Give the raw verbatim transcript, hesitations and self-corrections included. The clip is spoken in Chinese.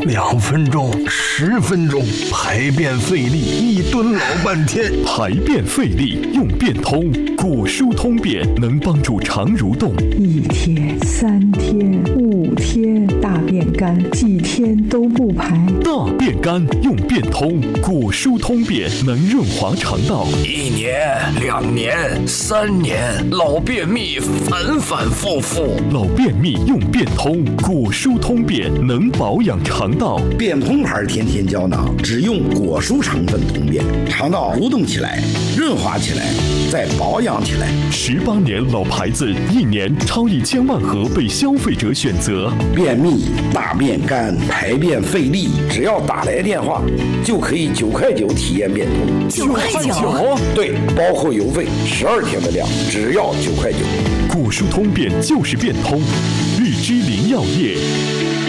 两分钟、十分钟，排便费力，一蹲老半天。 排便费力用便通，果蔬通便能帮助肠蠕动。 一天、三天、五天，大便干，几天都不排。 大便干用便通，果蔬通便能润滑肠道。 一年、两年、三年，老便秘反反复复。 老便秘用便通，果蔬通便能保养肠道。 便通牌天天胶囊，只用果蔬成分通便，肠道蠕动起来，润滑起来，再保养起来。 十八年老牌子，一年超一千万盒被消费者选择。 便秘、大便干、排便费力，只要打来电话，就可以九块九体验便通。 九块九？ 对，包括邮费，十二天的量，只要九块九。 果蔬通便就是便通，日之林药业。